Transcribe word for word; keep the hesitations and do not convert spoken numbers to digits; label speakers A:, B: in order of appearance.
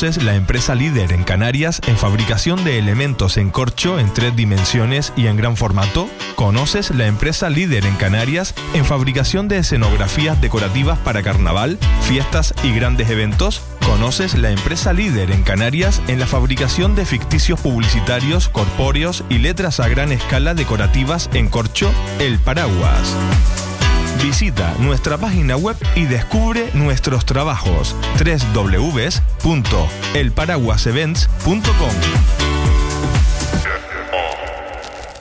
A: ¿Conoces la empresa líder en Canarias en fabricación de elementos en corcho en tres dimensiones y en gran formato? ¿Conoces la empresa líder en Canarias en fabricación de escenografías decorativas para carnaval, fiestas y grandes eventos? ¿Conoces la empresa líder en Canarias en la fabricación de ficticios publicitarios, corpóreos y letras a gran escala decorativas en corcho? El Paraguas. Visita nuestra página web y descubre nuestros trabajos. doble u doble u doble u punto el paraguas events punto com